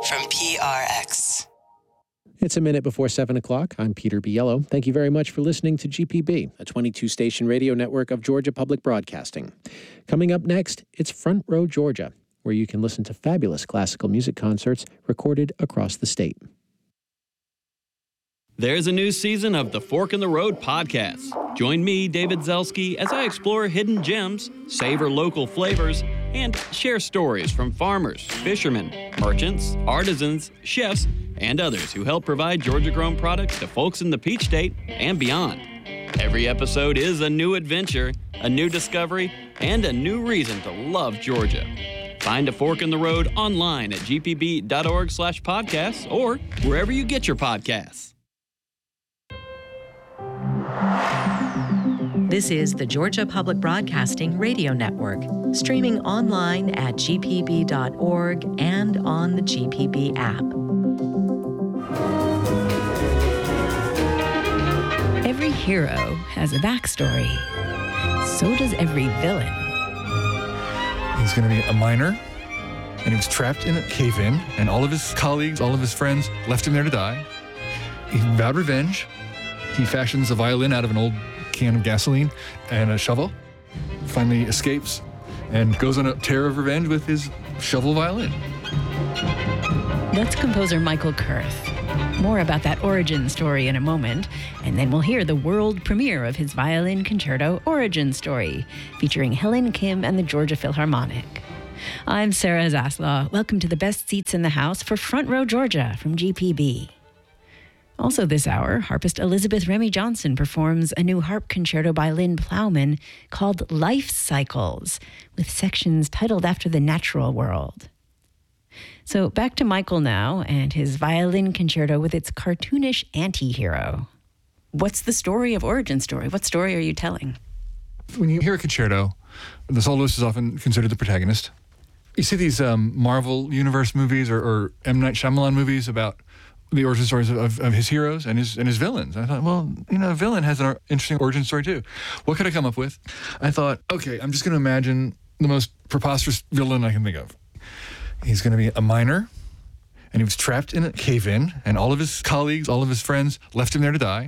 from PRX. It's a minute before 7 o'clock. I'm Peter Biello. Thank you very much for listening to GPB, a 22-station radio network of Georgia Public Broadcasting. Coming up next, it's Front Row Georgia, where you can listen to fabulous classical music concerts recorded across the state. There's a new season of the Fork in the Road podcast. Join me, David Zelski, as I explore hidden gems, savor local flavors, and share stories from farmers, fishermen, merchants, artisans, chefs, and others who help provide Georgia-grown products to folks in the Peach State and beyond. Every episode is a new adventure, a new discovery, and a new reason to love Georgia. Find a Fork in the Road online at gpb.org/podcasts or wherever you get your podcasts. This is the Georgia Public Broadcasting Radio Network, streaming online at gpb.org and on the GPB app. Every hero has a backstory. So does every villain. He's going to be a miner, and he was trapped in a cave-in, and all of his colleagues, all of his friends left him there to die. He vowed revenge. He fashions a violin out of an old can of gasoline and a shovel, finally escapes, and goes on a tear of revenge with his shovel violin. That's composer Michael Kurth. More about that origin story in a moment, and then we'll hear the world premiere of his violin concerto Origin Story, featuring Helen Kim and the Georgia Philharmonic. I'm Sarah Zaslaw. Welcome to the best seats in the house for Front Row Georgia from GPB. Also this hour, harpist Elizabeth Remy Johnson performs a new harp concerto by Lynn Plowman called Life Cycles, with sections titled after the natural world. So back to Michael now and his violin concerto with its cartoonish anti-hero. What's the story of Origin Story? What story are you telling? When you hear a concerto, the soloist is often considered the protagonist. You see these Marvel Universe movies or M. Night Shyamalan movies about the origin stories of his heroes and his villains. I thought, well, a villain has an interesting origin story too. What could I come up with? I thought, okay, I'm just going to imagine the most preposterous villain I can think of. He's going to be a miner, and he was trapped in a cave-in, and all of his colleagues, all of his friends left him there to die.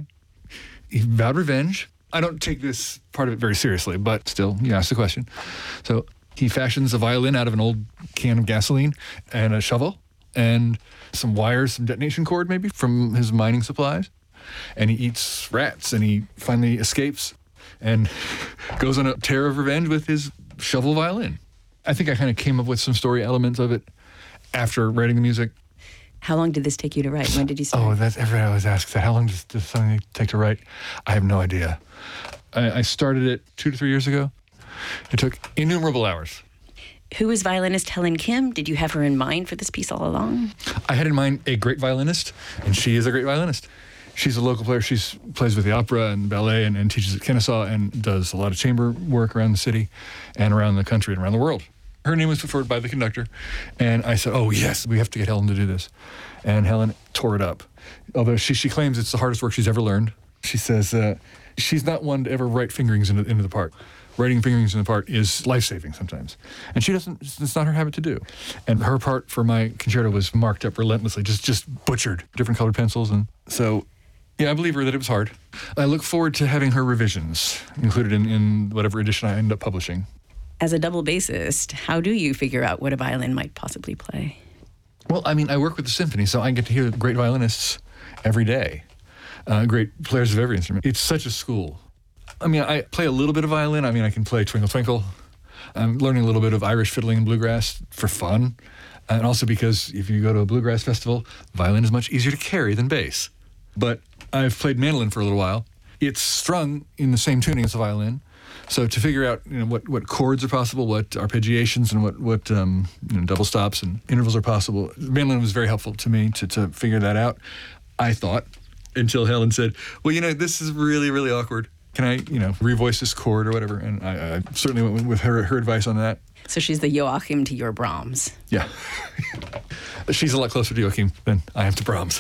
He vowed revenge. I don't take this part of it very seriously, but still, you asked the question. So he fashions a violin out of an old can of gasoline and a shovel and some wires, some detonation cord maybe from his mining supplies. And he eats rats, and he finally escapes and goes on a tear of revenge with his shovel violin. I think I kind of came up with some story elements of it after writing the music. How long did this take you to write? When did you start? Oh, that's everybody always asks that. How long does something take to write? I have no idea. I started it 2 to 3 years ago. It took innumerable hours. Who is violinist Helen Kim? Did you have her in mind for this piece all along? I had in mind a great violinist, and she is a great violinist. She's a local player. She plays with the opera and ballet and teaches at Kennesaw and does a lot of chamber work around the city and around the country and around the world. Her name was put forward by the conductor, and I said, oh, yes, we have to get Helen to do this. And Helen tore it up. Although she claims it's the hardest work she's ever learned. She says she's not one to ever write fingerings into the part. Writing fingerings in the part is life-saving sometimes. And she doesn't, it's not her habit to do. And her part for my concerto was marked up relentlessly, just butchered, different colored pencils. And so, yeah, I believe her that it was hard. I look forward to having her revisions included in whatever edition I end up publishing. As a double bassist, how do you figure out what a violin might possibly play? Well, I mean, I work with the symphony, so I get to hear great violinists every day, great players of every instrument. It's such a school. I mean, I play a little bit of violin. I mean, I can play Twinkle Twinkle. I'm learning a little bit of Irish fiddling and bluegrass for fun, and also because if you go to a bluegrass festival, violin is much easier to carry than bass. But I've played mandolin for a little while. It's strung in the same tuning as the violin. So to figure out, what chords are possible, what arpeggiations and what double stops and intervals are possible, mandolin was very helpful to me to figure that out. I thought, until Helen said, well, this is really, really awkward. Can I, revoice this chord or whatever? And I certainly went with her advice on that. So she's the Joachim to your Brahms. Yeah. She's a lot closer to Joachim than I am to Brahms.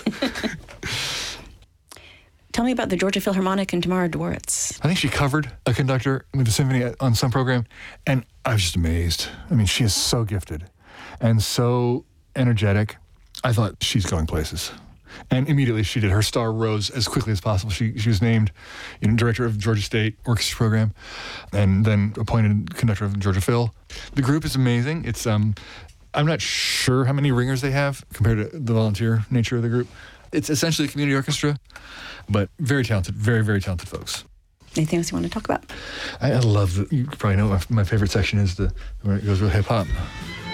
Tell me about the Georgia Philharmonic and Tamara Dworitz. I think she covered a conductor with the symphony on some program, and I was just amazed. I mean, she is so gifted and so energetic. I thought she's going places. And immediately she did. Her star rose as quickly as possible. She was named director of Georgia State Orchestra Program and then appointed conductor of Georgia Phil. The group is amazing. It's I'm not sure how many ringers they have compared to the volunteer nature of the group. It's essentially a community orchestra, but very talented, very, very talented folks. Anything else you want to talk about? I love you probably know my favorite section is where it goes real hip hop.